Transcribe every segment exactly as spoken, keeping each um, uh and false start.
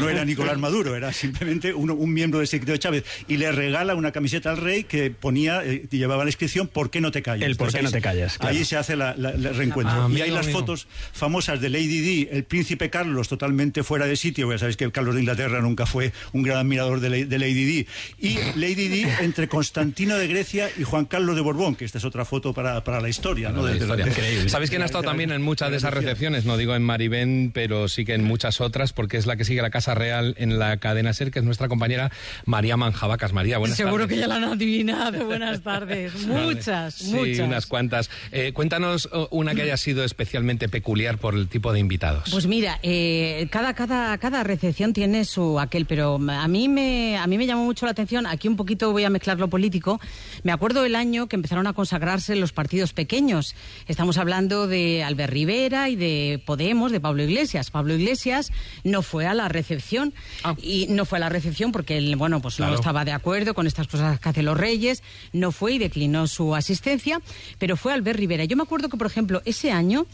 no era Nicolás Maduro, era simplemente un, un miembro del secreto de Chávez, y le regala una camiseta al rey que ponía, eh, llevaba la inscripción ¿por qué no te callas? El por qué no te callas, claro. Ahí se hace la, la, el reencuentro. Ah, y hay amigo, las amigo. fotos famosas de Lady Di, el príncipe Carlos totalmente fuera de sitio, ya sabéis que Carlos de Inglaterra nunca fue un gran admirador de, de Lady Di, y Lady Di entre Constantino de Grecia y Juan Carlos de Borbón, que esta es otra foto para, para la historia, ¿no? La De, historia. de, de, Increíble. ¿Sabéis quién ha estado también en muchas de esas recepciones? No digo en Maribén, pero sí que en muchas otras, porque es la que sigue la Casa Real en la cadena SER, que es nuestra compañera María Manjabacas. María, buenas Seguro tardes. que ya la han adivinado. Buenas tardes. Muchas, Sí, muchas. unas cuantas. Eh, cuéntanos oh, una que haya sido especialmente peculiar por el tipo de invitados. Pues mira, eh, cada, cada, cada recepción tiene su aquel, pero a mí, me, a mí me llamó mucho la atención, aquí un poquito voy a mezclar lo político, me acuerdo del año que empezaron a consagrarse los partidos pequeños. Estamos hablando de Albert Rivera y de Podemos, de Pablo Iglesias. Pablo Iglesias no fue a la recepción, ah. y no fue a la recepción porque él, bueno, pues claro, no estaba de acuerdo con estas cosas que hacen los reyes, no fue y declinó su asistencia, pero fue Albert Rivera. Yo me acuerdo que, por ejemplo, ese año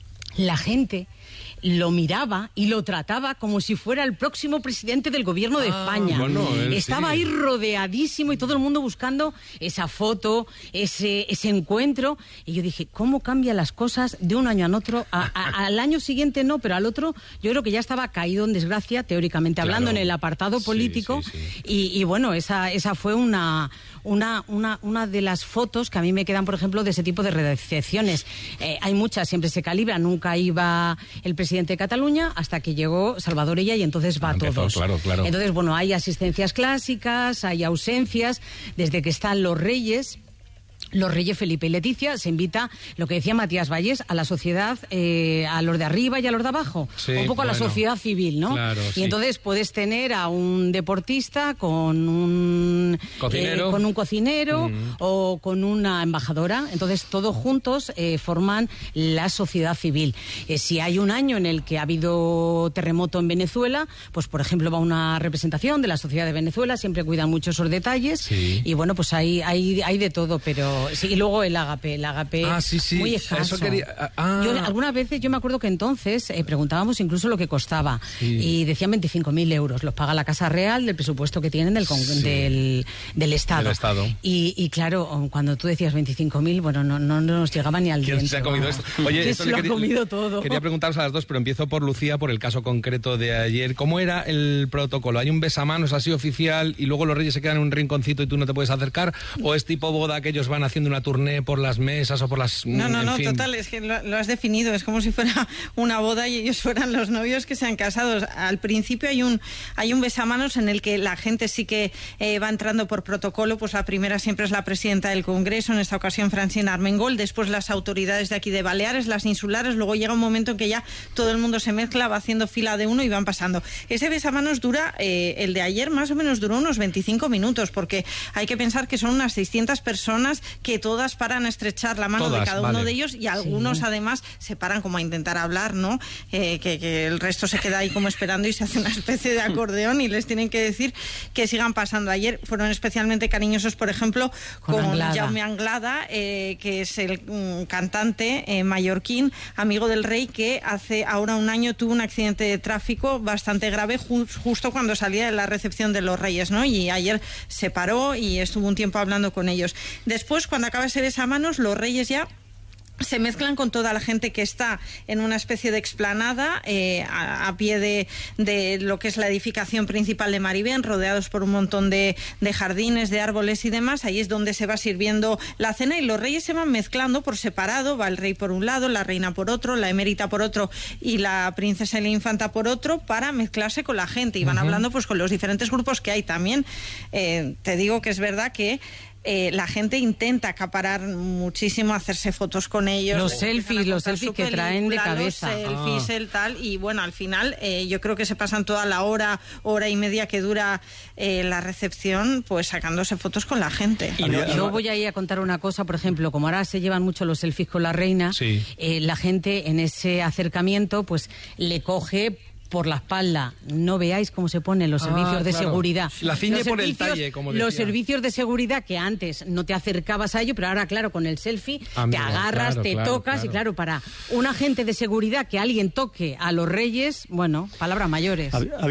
la gente lo miraba y lo trataba como si fuera el próximo presidente del gobierno de ah, España. Bueno, Estaba sí. ahí rodeadísimo y todo el mundo buscando esa foto, ese, ese encuentro. Y yo dije, ¿cómo cambian las cosas de un año a otro? A, a, al año siguiente no, pero al otro yo creo que ya estaba caído en desgracia, teóricamente hablando, claro, en el apartado político. Sí, sí, sí. Y, y bueno, esa, esa fue una, una, una, una de las fotos que a mí me quedan, por ejemplo, de ese tipo de recepciones. Eh, hay muchas, siempre se calibra, nunca iba el presidente de Cataluña hasta que llegó Salvador Illa y entonces va a todos. Claro, claro. Entonces, bueno, hay asistencias clásicas, hay ausencias, desde que están los reyes. Los reyes Felipe y Leticia, se invita, lo que decía Matías Valles, a la sociedad, eh, a los de arriba y a los de abajo, sí, un poco a la bueno, sociedad civil, ¿no? Claro, y sí. entonces puedes tener a un deportista con un cocinero, eh, con un cocinero mm. o con una embajadora, entonces todos juntos eh, forman la sociedad civil. Eh, si hay un año en el que ha habido terremoto en Venezuela, pues por ejemplo va una representación de la sociedad de Venezuela, siempre cuidan mucho esos detalles, sí. y bueno, pues hay, hay, hay de todo, pero sí, y luego el ágape, el ágape ah, sí, sí. muy escaso. Eso quería... ah. Yo, algunas veces, yo me acuerdo que entonces eh, preguntábamos incluso lo que costaba, sí. y decían veinticinco mil euros, los paga la Casa Real del presupuesto que tienen del, sí. del, del Estado. Del Estado. Y, y claro, cuando tú decías veinticinco mil, bueno, no, no nos llegaba ni al ¿Quién diente. se ha comido esto? Oye, esto se lo quería, ha comido todo. Quería preguntaros a las dos, pero empiezo por Lucía, por el caso concreto de ayer. ¿Cómo era el protocolo? ¿Hay un besamanos así oficial y luego los reyes se quedan en un rinconcito y tú no te puedes acercar? ¿O es tipo boda que ellos van haciendo una tournée por las mesas o por las... No, no, no, fin? total, es que lo, lo has definido, es como si fuera una boda y ellos fueran los novios que se han casado. Al principio hay un hay un besamanos en el que la gente sí que eh, va entrando por protocolo, pues la primera siempre es la presidenta del Congreso, en esta ocasión Francina Armengol, después las autoridades de aquí de Baleares, las insulares, luego llega un momento en que ya todo el mundo se mezcla, va haciendo fila de uno y van pasando. Ese besamanos dura, eh, el de ayer más o menos duró unos veinticinco minutos, porque hay que pensar que son unas seiscientas personas que todas paran a estrechar la mano todas, de cada vale. uno de ellos y algunos sí. además se paran como a intentar hablar, ¿no? Eh, que, que el resto se queda ahí como esperando y se hace una especie de acordeón y les tienen que decir que sigan pasando. Ayer fueron especialmente cariñosos, por ejemplo, con, con Anglada. Jaume Anglada, eh, que es el um, cantante eh, mallorquín, amigo del rey, que hace ahora un año tuvo un accidente de tráfico bastante grave ju- justo cuando salía de la recepción de los reyes, ¿no? Y ayer se paró y estuvo un tiempo hablando con ellos. Después, cuando acaba ese besamanos, los reyes ya se mezclan con toda la gente que está en una especie de explanada eh, a, a pie de, de lo que es la edificación principal de Maribén, rodeados por un montón de, de jardines, de árboles y demás. Ahí es donde se va sirviendo la cena y los reyes se van mezclando por separado. Va el rey por un lado, la reina por otro, la emérita por otro y la princesa y la infanta por otro, para mezclarse con la gente. Y van uh-huh. hablando pues con los diferentes grupos que hay también. Eh, te digo que es verdad que Eh, la gente intenta acaparar muchísimo, hacerse fotos con ellos. Los selfies, los selfies que traen de cabeza. Los selfies, ah. el tal, y bueno, al final eh, yo creo que se pasan toda la hora, hora y media que dura eh, la recepción, pues sacándose fotos con la gente. Y no, yo voy a ir a contar una cosa, por ejemplo, como ahora se llevan mucho los selfies con la reina, sí. eh, la gente en ese acercamiento pues le coge por la espalda. No veáis cómo se ponen los servicios ah, de claro. seguridad. La ciñe los por el talle, como decía. Los servicios de seguridad que antes no te acercabas a ello, pero ahora, claro, con el selfie Amigo, te agarras, claro, te claro, tocas claro. y claro, para un agente de seguridad que alguien toque a los reyes, bueno, palabras mayores.